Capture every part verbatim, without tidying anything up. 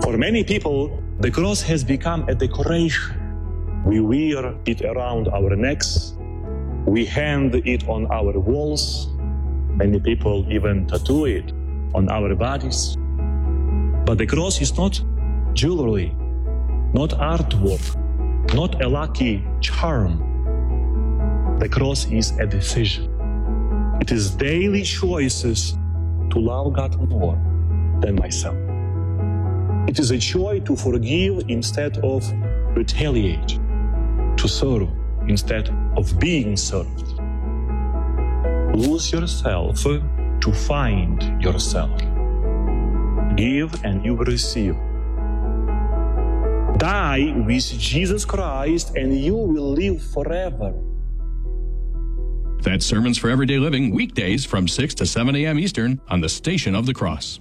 For many people, the cross has become a decoration. We wear it around our necks. We hang it on our walls. Many people even tattoo it on our bodies. But the cross is not jewelry, not artwork, not a lucky charm. The cross is a decision. It is daily choices to love God more than myself. It is a choice to forgive instead of retaliate, to serve instead of being served. Lose yourself to find yourself. Give and you will receive. Die with Jesus Christ and you will live forever. That's Sermons for Everyday Living, weekdays from six to seven a.m. Eastern on the Station of the Cross.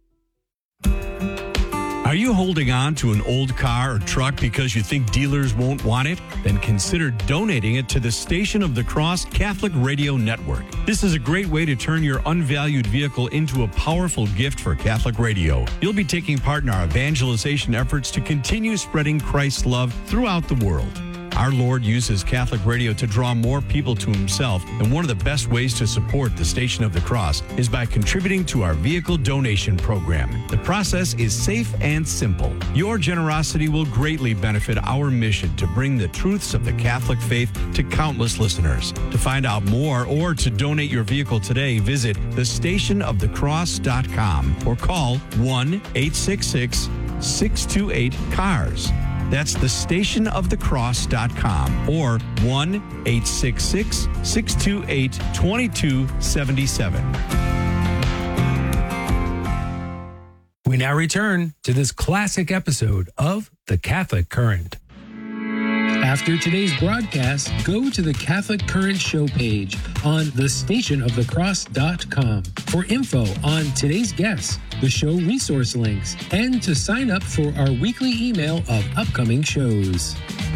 Are you holding on to an old car or truck because you think dealers won't want it? Then consider donating it to the Station of the Cross Catholic Radio Network. This is a great way to turn your unvalued vehicle into a powerful gift for Catholic radio. You'll be taking part in our evangelization efforts to continue spreading Christ's love throughout the world. Our Lord uses Catholic radio to draw more people to himself, and one of the best ways to support the Station of the Cross is by contributing to our vehicle donation program. The process is safe and simple. Your generosity will greatly benefit our mission to bring the truths of the Catholic faith to countless listeners. To find out more or to donate your vehicle today, visit the station of the cross dot com or call one eight six six, six two eight, C A R S. That's the station of the cross dot com or one eight six six, six two eight, two two seven seven. We now return to this classic episode of The Catholic Current. After today's broadcast, go to the Catholic Current show page on the station of the cross dot com for info on today's guests, the show resource links, and to sign up for our weekly email of upcoming shows.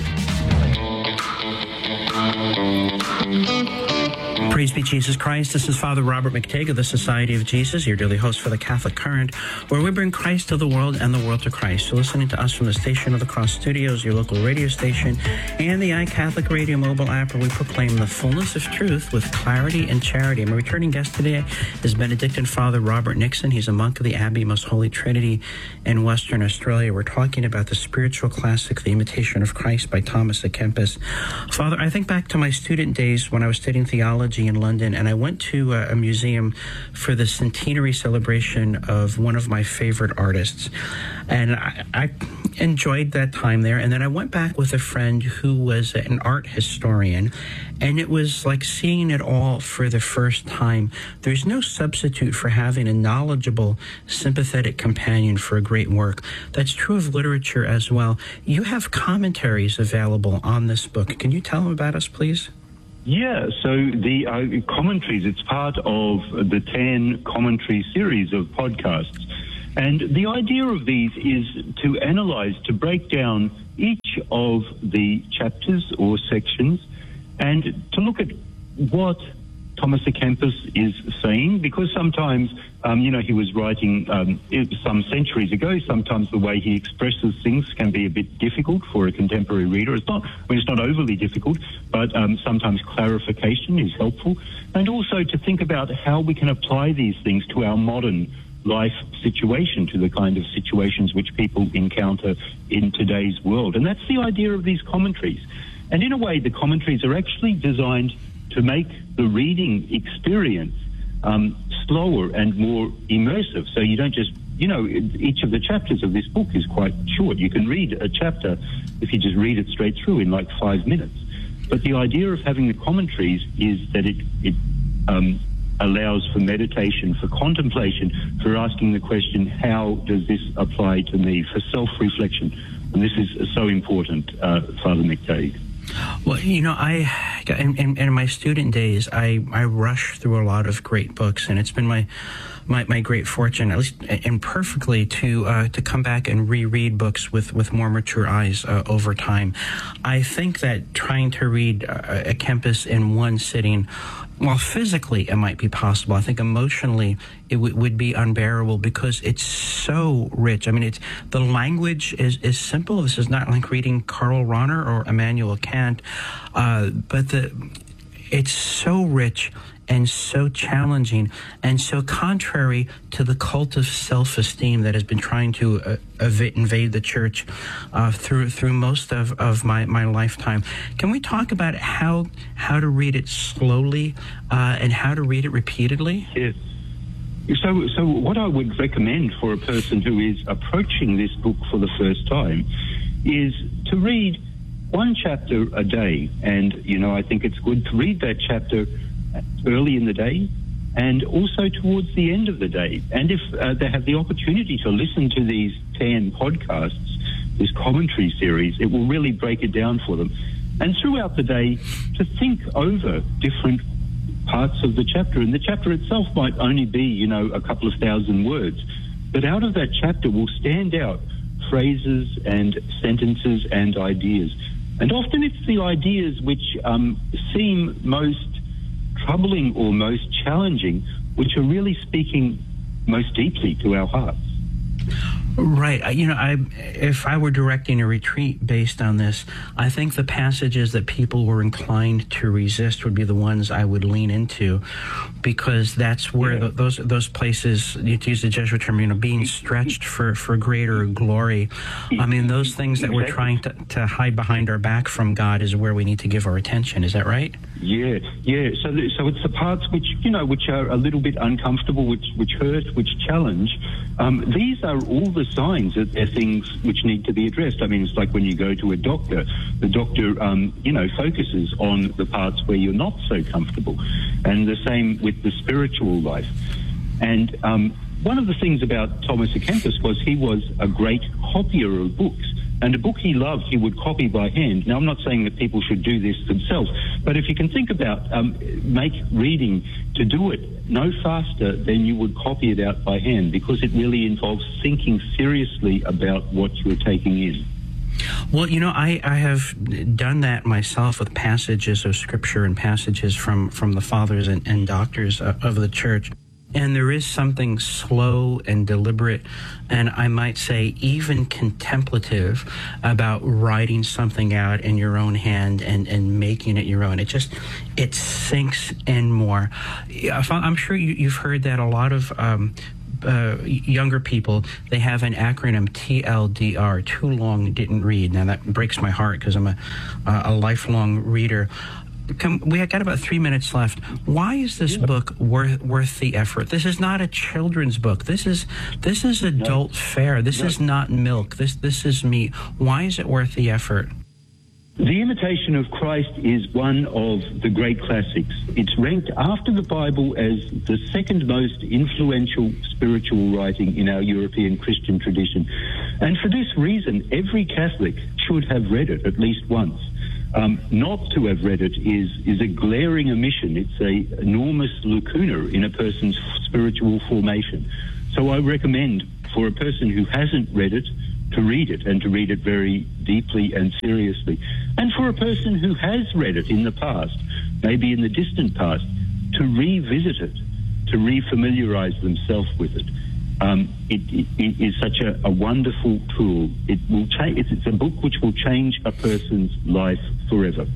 Praise be Jesus Christ. This is Father Robert McTague of the Society of Jesus, your daily host for the Catholic Current, where we bring Christ to the world and the world to Christ. You're listening to us from the Station of the Cross Studios, your local radio station, and the iCatholic Radio mobile app, where we proclaim the fullness of truth with clarity and charity. My returning guest today is Benedictine Father Robert Nixon. He's a monk of the Abbey Most Holy Trinity in Western Australia. We're talking about the spiritual classic, The Imitation of Christ by Thomas à Kempis. Father, I think back to my student days when I was studying theology in London, and I went to a, a museum for the centenary celebration of one of my favorite artists, and I, I enjoyed that time there. And then I went back with a friend who was an art historian, and it was like seeing it all for the first time. There's no substitute for having a knowledgeable, sympathetic companion for a great work. That's true of literature as well. You have commentaries available on this book. Can you tell them about us, please? Yeah, so the uh, commentaries, it's part of the ten commentary series of podcasts. And the idea of these is to analyze, to break down each of the chapters or sections and to look at what Thomas à Kempis is saying, because sometimes, um, you know, he was writing um, some centuries ago. Sometimes the way he expresses things can be a bit difficult for a contemporary reader. It's not, I mean, it's not overly difficult, but um, sometimes clarification is helpful. And also to think about how we can apply these things to our modern life situation, to the kind of situations which people encounter in today's world. And that's the idea of these commentaries. And in a way, the commentaries are actually designed to make the reading experience um, slower and more immersive. So you don't just, you know, each of the chapters of this book is quite short. You can read a chapter if you just read it straight through in like five minutes. But the idea of having the commentaries is that it, it um, allows for meditation, for contemplation, for asking the question, how does this apply to me, for self-reflection. And this is so important, uh, Father McTague. Well, you know, I in, in, in my student days, I, I rushed through a lot of great books, and it's been my my, my great fortune, at least imperfectly, to uh, to come back and reread books with, with more mature eyes uh, over time. I think that trying to read uh, a Kempis in one sitting, while physically it might be possible, I think emotionally it w- would be unbearable because it's so rich. I mean, it's the language is, is simple. This is not like reading Karl Rahner or Immanuel Kant, uh, but the it's so rich and so challenging and so contrary to the cult of self-esteem that has been trying to uh, ev- invade the church uh, through through most of, of my, my lifetime. Can we talk about how how to read it slowly uh, and how to read it repeatedly? Yes. So, so what I would recommend for a person who is approaching this book for the first time is to read one chapter a day. And, you know, I think it's good to read that chapter early in the day and also towards the end of the day. And if uh, they have the opportunity to listen to these ten podcasts, this commentary series, it will really break it down for them. And throughout the day, to think over different parts of the chapter. And the chapter itself might only be, you know, a couple of thousand words. But out of that chapter will stand out phrases and sentences and ideas. And often it's the ideas which um, seem most troubling or most challenging, which are really speaking most deeply to our hearts. Right. You know, I, if I were directing a retreat based on this, I think the passages that people were inclined to resist would be the ones I would lean into, because that's where yeah. the, those those places, to use the Jesuit term, you know, being stretched for, for greater glory. I mean, those things that we're trying to, to hide behind our back from God is where we need to give our attention. Is that right? Yeah, yeah. So, the, so it's the parts which, you know, which are a little bit uncomfortable, which which hurt, which challenge. Um, these are all the signs that they're things which need to be addressed. I mean, it's like when you go to a doctor. The doctor, um, you know, focuses on the parts where you're not so comfortable. And the same with the spiritual life. And um, one of the things about Thomas à Kempis was he was a great copier of books. And a book he loved, he would copy by hand. Now, I'm not saying that people should do this themselves, but if you can think about, um, make reading to do it no faster than you would copy it out by hand, because it really involves thinking seriously about what you're taking in. Well, you know, I, I have done that myself with passages of Scripture and passages from, from the fathers and, and doctors of the church. And there is something slow and deliberate, and I might say even contemplative, about writing something out in your own hand and, and making it your own. It just, it sinks in more. I'm sure you, you've heard that a lot of um, uh, younger people, they have an acronym T L D R, too long didn't read. Now that breaks my heart because I'm a, a lifelong reader. Come, we got about three minutes left. Why is this yeah. book worth worth the effort? This is not a children's book. This is this is adult no. fare. This no. is not milk. This this is meat. Why is it worth the effort? The Imitation of Christ is one of the great classics. It's ranked after the Bible as the second most influential spiritual writing in our European Christian tradition. And for this reason, every Catholic should have read it at least once. Um, not to have read it is is a glaring omission. It's a enormous lacuna in a person's spiritual formation. So I recommend for a person who hasn't read it to read it, and to read it very deeply and seriously. And for a person who has read it in the past, maybe in the distant past, to revisit it, to refamiliarize themselves with it. Um, it, it, it is such a, a wonderful tool. It will change. It's, it's a book which will change a person's life forever.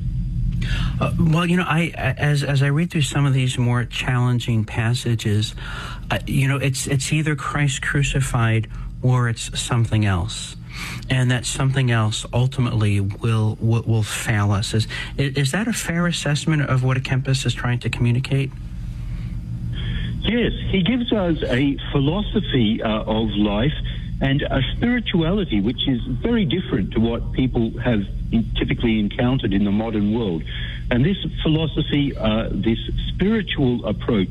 Uh, well, you know, I as as I read through some of these more challenging passages, uh, you know, it's it's either Christ crucified or it's something else, and that something else ultimately will will, will fail us. Is is that a fair assessment of what à Kempis is trying to communicate? Yes, he gives us a philosophy uh, of life and a spirituality which is very different to what people have in, typically encountered in the modern world. And this philosophy, uh, this spiritual approach,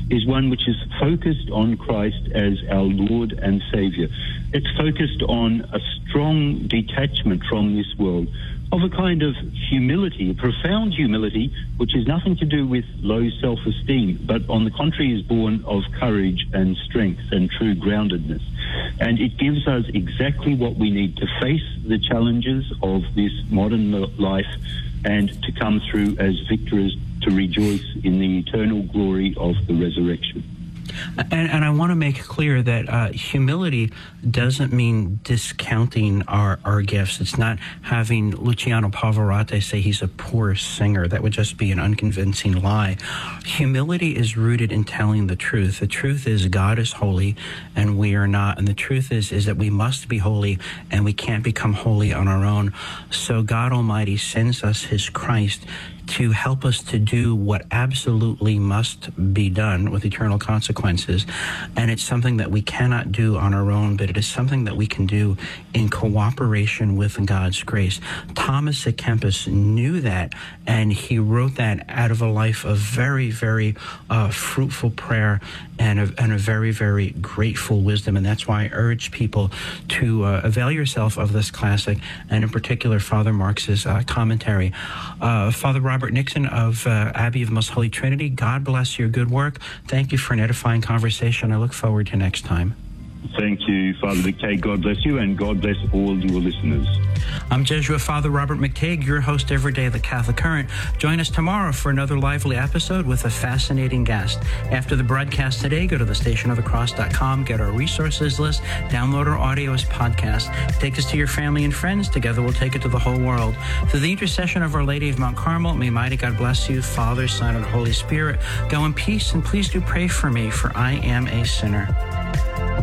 is one which is focused on Christ as our Lord and Savior. It's focused on a strong detachment from this world, of a kind of humility, a profound humility, which has nothing to do with low self-esteem, but on the contrary is born of courage and strength and true groundedness. And it gives us exactly what we need to face the challenges of this modern life and to come through as victors, to rejoice in the eternal glory of the resurrection. And, and I want to make clear that uh, humility doesn't mean discounting our, our gifts. It's not having Luciano Pavarotti say he's a poor singer. That would just be an unconvincing lie. Humility is rooted in telling the truth. The truth is God is holy and we are not. And the truth is, is that we must be holy and we can't become holy on our own. So God Almighty sends us his Christ to help us to do what absolutely must be done with eternal consequences. And it's something that we cannot do on our own, but it is something that we can do in cooperation with God's grace. Thomas à Kempis knew that, and he wrote that out of a life of very, very uh, fruitful prayer and a, and a very, very grateful wisdom. And that's why I urge people to uh, avail yourself of this classic, and in particular, Father Marx's uh, commentary. Uh, Father Robert Nixon of uh, Abbey of Most Holy Trinity, God bless your good work. Thank you for an edifying conversation. I look forward to next time. Thank you, Father McTague. God bless you, and God bless all your listeners. I'm Jesuit Father Robert McTague, your host every day of the Catholic Current. Join us tomorrow for another lively episode with a fascinating guest. After the broadcast today, go to the station of the cross dot com, get our resources list, download our audio as podcast. Take us to your family and friends. Together we'll take it to the whole world. Through the intercession of Our Lady of Mount Carmel, may mighty God bless you, Father, Son, and Holy Spirit. Go in peace, and please do pray for me, for I am a sinner.